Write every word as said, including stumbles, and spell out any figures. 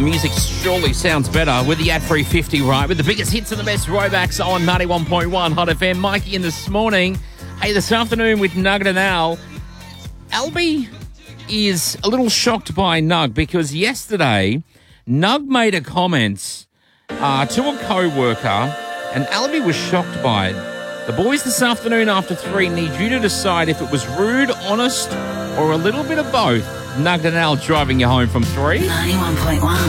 music surely sounds better with the Ad three fifty, right? With the biggest hits and the best throwbacks on ninety-one point one Hot F M. Mikey in this morning. Hey, this afternoon with Nugget and Al. Albie is a little shocked by Nug because yesterday Nug made a comment uh, to a co-worker and Albie was shocked by it. The boys this afternoon after three need you to decide if it was rude, honest, or a little bit of both. Nugget and Al driving you home from three. ninety-one point one